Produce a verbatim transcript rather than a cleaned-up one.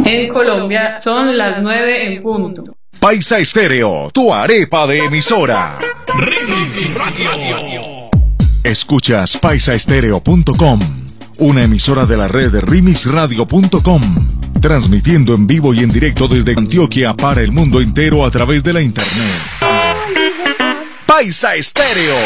En Colombia son las nueve en punto. Paisa Estéreo, tu arepa de emisora. Remix Radio. Escuchas paisa estéreo punto com, una emisora de la red remix radio punto com, transmitiendo en vivo y en directo desde Antioquia para el mundo entero a través de la internet. Paisa Estéreo.